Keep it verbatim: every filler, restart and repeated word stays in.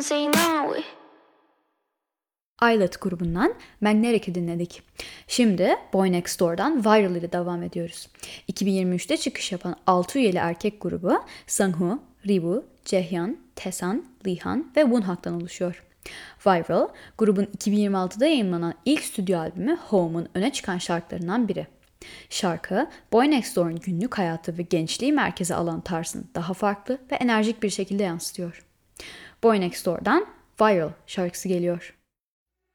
Say no. Islet grubundan Magnetic'i dinledik. Şimdi Boy Next Door'dan Viral ile devam ediyoruz. iki bin yirmi üçte çıkış yapan altı üyeli erkek grubu Sungho, Riboo, Jaehyun, Taesan, Leehan ve Woonhak'tan oluşuyor. Viral, grubun iki bin yirmi altıda yayınlanan ilk stüdyo albümü Home'un öne çıkan şarkılarından biri. Şarkı, Boy Next Door'un günlük hayatı ve gençliği merkeze alan tarzını daha farklı ve enerjik bir şekilde yansıtıyor. Boy Next Door'dan Viral şarkısı geliyor.